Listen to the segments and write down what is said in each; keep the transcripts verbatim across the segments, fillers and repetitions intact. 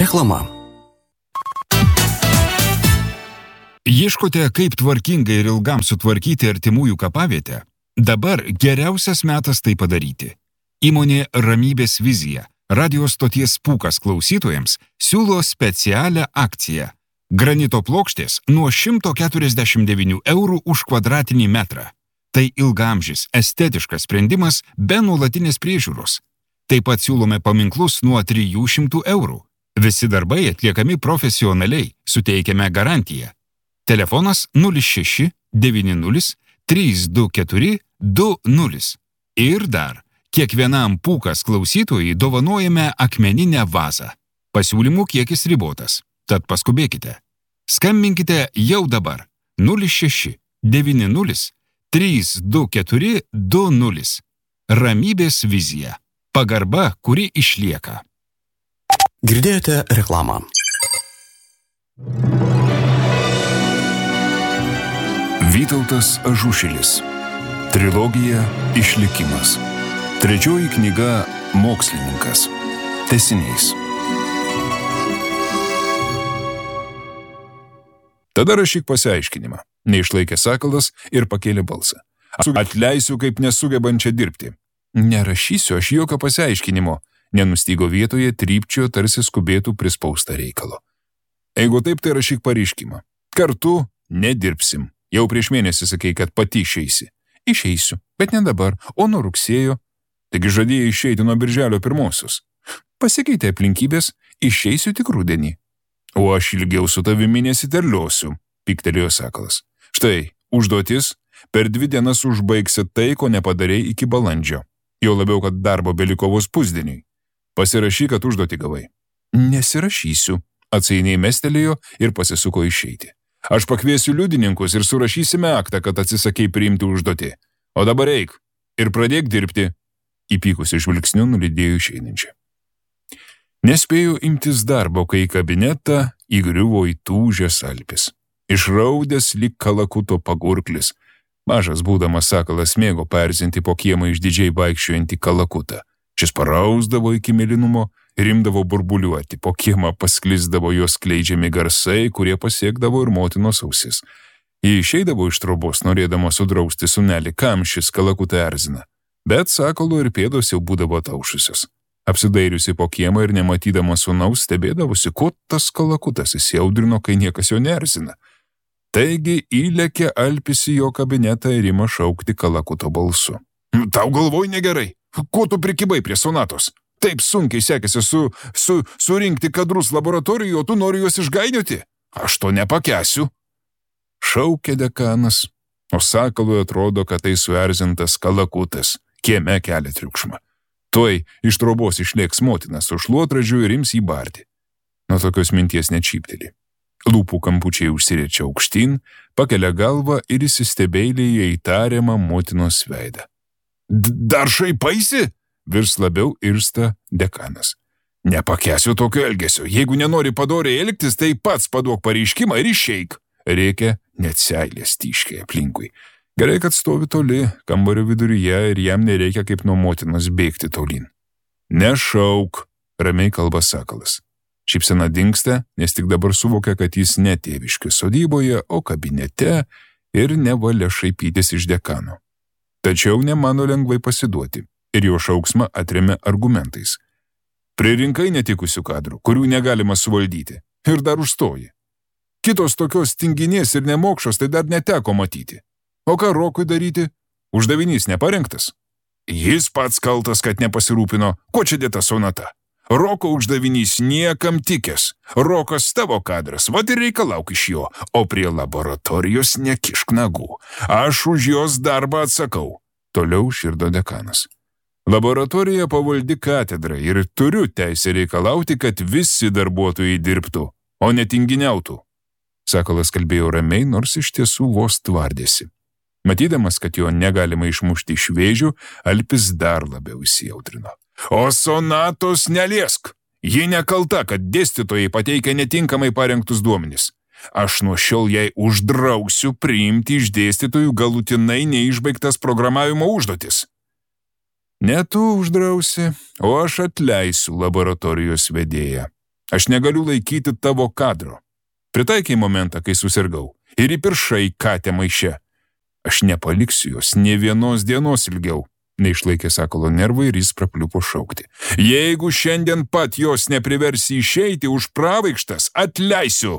Reklama. Ieškote, kaip tvarkingai ir ilgam sutvarkyti artimųjų kapavietę? Dabar geriausias metas tai padaryti. Įmonė Ramybės vizija, radio stoties Pūkas klausytojams, siūlo specialią akciją. Granito plokštės nuo šimto keturiasdešimt devynių eurų už kvadratinį metrą. Tai ilgamžis, estetiškas sprendimas be nuolatinės priežiūros. Taip pat siūlome paminklus nuo trijų šimtų eurų. Visi darbai atliekami profesionaliai, suteikiame garantiją. Telefonas nulis šeši devyni nulis trys du keturi du nulis. Ir dar, kiekvienam Pūkas klausytojui dovanojame akmeninę vazą. Pasiūlymų kiekis ribotas, tad paskubėkite. Skambinkite jau dabar nulis šeši devyni nulis trys du keturi du nulis. Ramybės vizija. Pagarba, kuri išlieka. Girdėjote reklamą. Vytautas Ažušilis. Trilogija Išlikimas. Trečioji knyga Mokslininkas. Tęsinys. Tada rašyk pasiaiškinimą. Neišlaikė Sakalas ir pakėlė balsą. Atleisiu kaip nesugebančią dirbti. Nerašysiu aš jokio pasiaiškinimo. Nenustygo vietoje, trypčiojo, tarsi skubėtų prispaustą reikalo. Jeigu taip, tai rašyk pareiškimą. Kartu nedirbsim. Jau prieš mėnesį sakei, kad pati išeisi. Išeisiu, bet ne dabar, o nuo rugsėjo. Taigi žadėjai išeiti nuo birželio pirmosios. Pasikeitė aplinkybės, išeisiu tik rudenį. O aš ilgiau su tavimi nesiterliosiu, piktelėjo Sakalas. Štai, užduotis, per dvi dienas užbaigsi tai, ko nepadarei iki balandžio. Jau labiau, kad darbo beliko vos pusdieniui. Pasirašyk, kad užduotį gavai. Nesirašysiu, atsainiai mestelėjo ir pasisuko išeiti. Aš pakviesiu liudininkus ir surašysime aktą, kad atsisakei priimti užduotį. O dabar eik ir pradėk dirbti. Įpykusi žvilgsniu nulydėjo išeinančią. Nespėjo imtis darbo, kai į kabinetą įgriuvo įtūžęs Alpis. Išraudęs lyg kalakuto pagurklis. Mažas būdamas Sakalas mėgo perzinti po kiemą išdidžiai vaikščiojantį kalakutą. Šis parausdavo iki mėlynumo, rimdavo burbuliuoti, po kiemą pasklisdavo jos skleidžiami garsai, kurie pasiekdavo ir motinos ausis. Jie išeidavo iš trobos, norėdama sudrausti sūnelį, kam šis kalakutą erzina. Bet Sakalo ir pėdos jau būdavo taušusios. Apsidairiusi po kiemą ir nematydama sūnaus, stebėdavusi, ko tas kalakutas įsiaudrino, kai niekas jo neerzina. Taigi įlėkė Alpis į jo kabinetą ir ima šaukti kalakuto balsu. Tau galvoj negerai? Ko tu prikibai prie sonatos? Taip sunkiai sekėsi su, su, surinkti kadrus laboratorijoje, o tu nori juos išgainioti? Aš to nepakęsiu. Šaukė dekanas, o Sakalui atrodo, kad tai suerzintas kalakutas, kieme kelia triukšmą. Tuoj iš trobos išlėks motina su šluotražiu ir ims jį barti. Nuo tokios minties nečypteli. Lūpų kampučiai užsiriečia aukštyn, pakelia galvą ir įsistebeilėje įtariamą motinos veidą. Dar šaipaisi? Virs labiau irsta dekanas. Nepakęsiu tokio elgesio. Jeigu nenori padoriai elgtis, tai pats paduok pareiškimą ir išeik. Rėkia net seilės tyškiai aplinkui. Gerai, kad stovi toli, kambario viduryje ir jam nereikia kaip nuo motinos bėgti tolyn. Nešauk, ramiai kalba Sakalas. Šypsena dingsta, nes tik dabar suvokia, kad jis ne tėviškių sodyboje, o kabinete ir nevalia šaipytis iš dekano. Tačiau nemano lengvai pasiduoti ir jo šauksmą atremia argumentais. Pririnkai netikusių kadrų, kurių negalima suvaldyti, ir dar užstoji. Kitos tokios tinginės ir nemokšos tai dar neteko matyti. O ką Rokui daryti? Uždavinys neparengtas. Jis pats kaltas, kad nepasirūpino, ko čia dėta sonata. Roko uždavinys niekam tikęs. Rokas tavo kadras, vat ir reikalauk iš jo, o prie laboratorijos nekišk nagų. Aš už jos darbą atsakau. Toliau širdo dekanas. Laboratorija pavaldi katedrai ir turiu teisę reikalauti, kad visi darbuotojai dirbtų, o netinginiautų. Sakalas kalbėjo ramiai, nors iš tiesų vos tvardėsi. Matydamas, kad jo negalima išmušti iš vėžių, Alpis dar labiau įsijautrino. O sonatos neliesk! Ji nekalta, kad dėstytojai pateikia netinkamai parengtus duomenis. Aš nuo šiol jai uždrausiu priimti iš dėstytojų galutinai neišbaigtas programavimo užduotis. Ne tu uždrausi, o aš atleisiu laboratorijos vedėją. Aš negaliu laikyti tavo kadro. Pritaikiai momentą, kai susirgau. Ir įpiršai katę maiše. Aš nepaliksiu jos nė vienos dienos ilgiau. Neišlaikė Sakalo nervai ir jis prapliupo šaukti. Jeigu šiandien pat jos nepriversi išeiti už pravaikštas, atleisiu.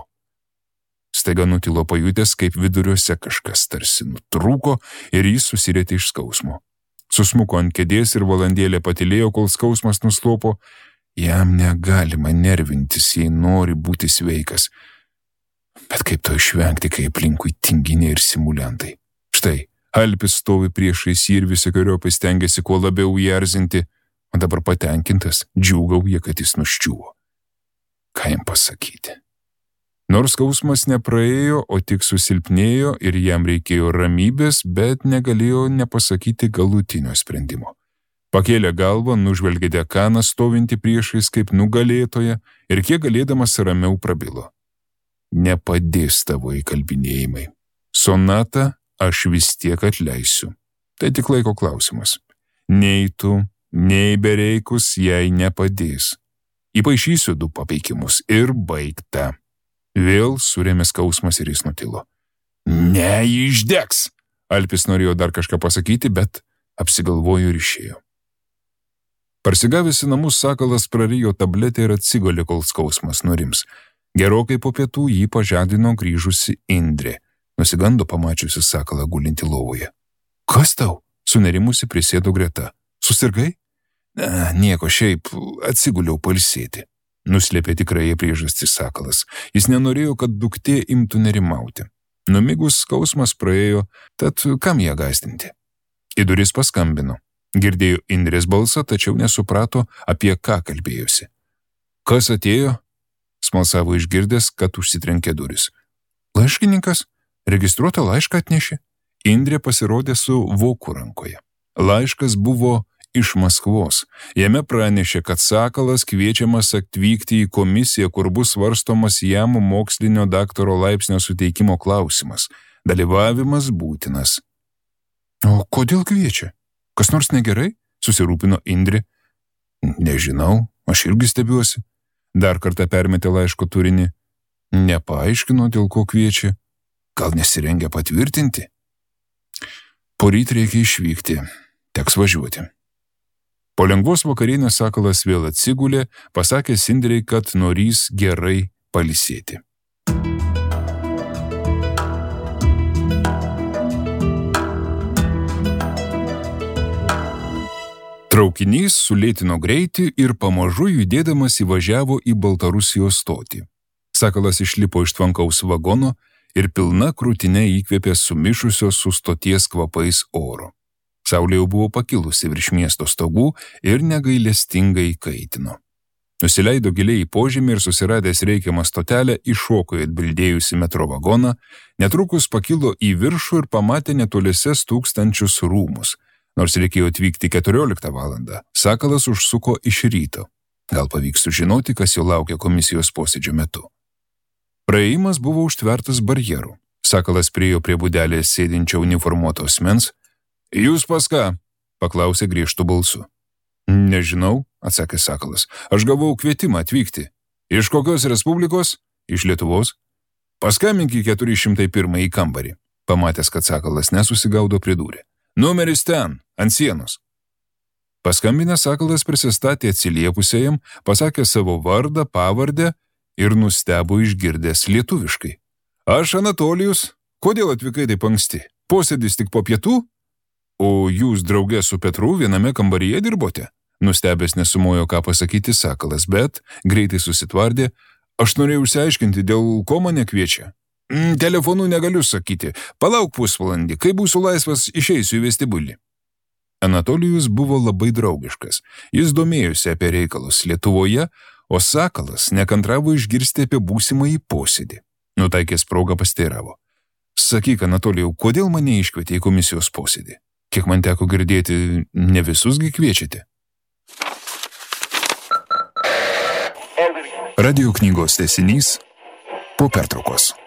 Staiga nutilo pajutęs, kaip viduriuose kažkas tarsi nutrūko ir jis susirietė iš skausmo. Susmuko ant kėdės ir valandėlę patylėjo, kol skausmas nuslopo. Jam negalima nervintis, jei nori būti sveikas. Bet kaip to išvengti, kai aplinkui tinginiai ir simuliantai? Štai, Alpis stovi priešais jį ir visokeriopai stengiasi kuo labiau jį erzinti, o dabar patenkintas, džiūgauja, kad jis nuščiuvo. Ką jam pasakyti? Nors skausmas nepraėjo, o tik susilpnėjo ir jam reikėjo ramybės, bet negalėjo nepasakyti galutinio sprendimo. Pakėlė galvą, nužvelgė dekaną stovinti priešais kaip nugalėtoja ir kiek galėdamas ramiau prabilo. Nepadės tavo įkalbinėjimai. Sonatą aš vis tiek atleisiu. Tai tik laiko klausimas. Nei tu, nei bereikus jai nepadės. Įpaišysiu du papeikimus ir baigta. Vėl surėmė skausmas ir jis nutilo. Neišdegs! Alpis norėjo dar kažką pasakyti, bet apsigalvojo ir išėjo. Parsigavęs į namus, Sakalas prarijo tabletę ir atsigolė, kol skausmas nurims. Gerokai po pietų jį pažadino grįžusi Indrė. Nusigando pamačiusi Sakalą gulinti lovoje. Kas tau? Sunerimusi prisėdo greta. Susirgai? Ne, nieko, šiaip atsiguliau pailsėti. Nuslėpė tikrąją priežastį Sakalas. Jis nenorėjo, kad duktė imtų nerimauti. Numigus skausmas praėjo, tad kam ją gąsdinti? Į duris paskambino. Girdėjo Indrės balsą, tačiau nesuprato, apie ką kalbėjosi. Kas atėjo? Smalsavo išgirdęs, kad užsitrenkė duris. Laiškininkas? Registruotą laišką atnešė. Indrė pasirodė su voku rankoje. Laiškas buvo iš Maskvos. Jame pranešė, kad Sakalas kviečiamas atvykti į komisiją, kur bus svarstomas jam mokslinio daktaro laipsnio suteikimo klausimas. Dalyvavimas būtinas. O kodėl kviečia? Kas nors negerai? Susirūpino Indrė. Nežinau, aš irgi stebiuosi. Dar kartą permetė laiško turinį. Nepaaiškino, dėl ko kviečia. Gal nesirengia patvirtinti? Poryt reikia išvykti. Teks važiuoti. Po lengvos vakarienės Sakalas vėl atsigulė, pasakė Indrei, kad norys gerai pailsėti. Traukinys sulėtino greitį ir pamažu judėdamas įvažiavo į Baltarusijos stotį. Sakalas išlipo iš tvankaus vagono ir pilna krūtinė įkvėpė sumišusios su stoties kvapais oro. Saulė jau buvo pakilusi virš miesto stogų ir negailestingai kaitino. Nusileido giliai į požemį ir susiradęs reikiamą stotelę iššoko į atbildėjusi metro vagoną, netrukus pakilo į viršų ir pamatė netoliese stūkstančius rūmus. Nors reikėjo atvykti keturioliktą valandą, Sakalas užsuko iš ryto. Gal pavyks sužinoti, kas jo laukia komisijos posėdžio metu. Praėjimas buvo užtvertas barjeru. Sakalas priėjo prie būdelės sėdinčio uniformuoto asmens. Jūs pas ką? Paklausė griežtu balsu. Nežinau, atsakė Sakalas. Aš gavau kvietimą atvykti. Iš kokios respublikos? Iš Lietuvos. Paskambink į keturi šimtai pirmąjį kambarį. Pamatęs, kad Sakalas nesusigaudo, pridūrė. Numeris ten, ant sienos. Paskambinęs Sakalas prisistatė atsiliepusiajam, pasakė savo vardą, pavardę ir nustebo išgirdęs lietuviškai. Aš Anatolijus, kodėl atvykai taip anksti? Posėdis tik po pietų? O jūs drauge su Petru viename kambaryje dirbote? Nustebęs nesumojo ką pasakyti Sakalas, bet greitai susitvardė. Aš norėjau išsiaiškinti, dėl ko mane kviečia. Mm, telefonu negaliu sakyti. Palauk pusvalandį, kai būsiu laisvas, išeisiu į vestibulį. Anatolijus buvo labai draugiškas. Jis domėjosi apie reikalus Lietuvoje, o Sakalas nekantravo išgirsti apie būsimąjį posėdį. Nutaikęs progą pasteiravo. Sakyk, Anatolijau, kodėl mane iškvietė į komisijos posėdį? Kiek man teko girdėti, ne visusgi kviečiate? Radio knygos tęsinys po pertraukos.